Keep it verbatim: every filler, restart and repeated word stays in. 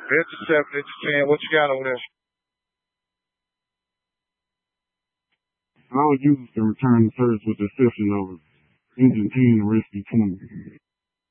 It's a seven, it's a ten. What you got on this? All users can return the service with the exception of engine ten and rescue twenty.